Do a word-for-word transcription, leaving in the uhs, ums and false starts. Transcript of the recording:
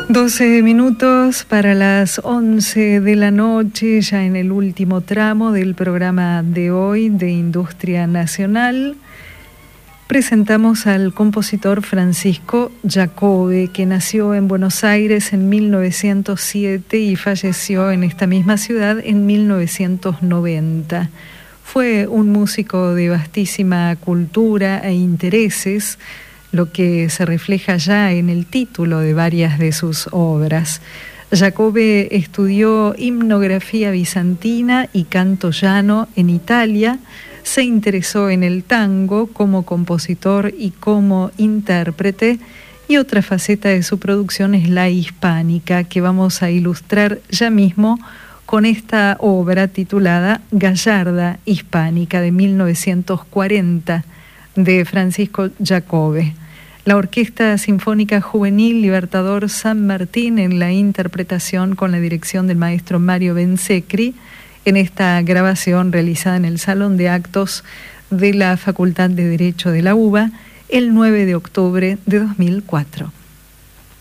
doce minutos para las once de la noche, ya en el último tramo del programa de hoy de Industria Nacional. Presentamos al compositor Francisco Giacobbe, que nació en Buenos Aires en mil novecientos siete y falleció en esta misma ciudad en mil novecientos noventa. Fue un músico de vastísima cultura e intereses, lo que se refleja ya en el título de varias de sus obras. Giacobbe estudió himnografía bizantina y canto llano en Italia. Se interesó en el tango como compositor y como intérprete, y otra faceta de su producción es la hispánica, que vamos a ilustrar ya mismo con esta obra titulada Gallarda Hispánica de mil novecientos cuarenta de Francisco Giacobbe. La Orquesta Sinfónica Juvenil Libertador San Martín en la interpretación con la dirección del maestro Mario Bensecri, en esta grabación realizada en el Salón de Actos de la Facultad de Derecho de la UBA el nueve de octubre de dos mil cuatro.